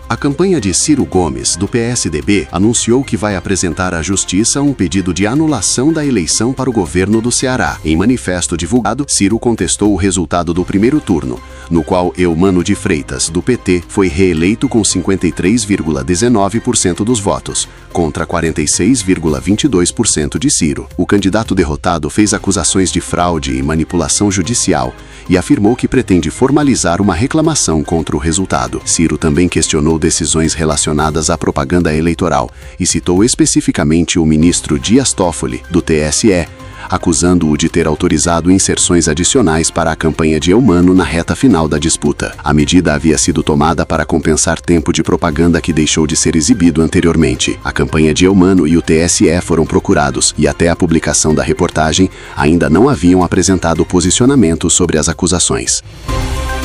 A campanha de Ciro Gomes, do PSDB, anunciou que vai apresentar à Justiça um pedido de anulação da eleição para o governo do Ceará. Em manifesto divulgado, Ciro contestou o resultado do primeiro turno, no qual Eumano de Freitas, do PT, foi reeleito com 53,19% dos votos, contra 46,22% de Ciro. O candidato derrotado fez acusações de fraude e manipulação judicial e afirmou que pretende formalizar uma reclamação contra o resultado. Ciro também questionou decisões relacionadas à propaganda eleitoral e citou especificamente o ministro Dias Toffoli, do TSE, acusando-o de ter autorizado inserções adicionais para a campanha de Eumano na reta final da disputa. A medida havia sido tomada para compensar tempo de propaganda que deixou de ser exibido anteriormente. A campanha de Eumano e o TSE foram procurados e até a publicação da reportagem ainda não haviam apresentado posicionamento sobre as acusações.